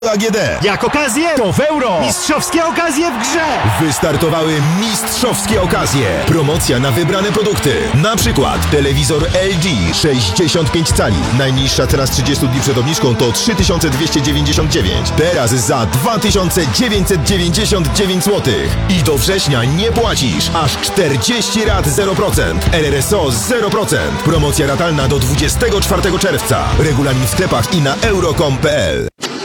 AGD. Jak okazję, to w euro. Mistrzowskie okazje w grze. Wystartowały mistrzowskie okazje. Promocja na wybrane produkty. Na przykład telewizor LG 65 cali. Najniższa teraz 30 dni przed obniżką to 3299. Teraz za 2999 zł. I do września nie płacisz. Aż 40 rat 0%. RRSO 0%. Promocja ratalna do 24 czerwca. Regulamin w sklepach i na euro.com.pl.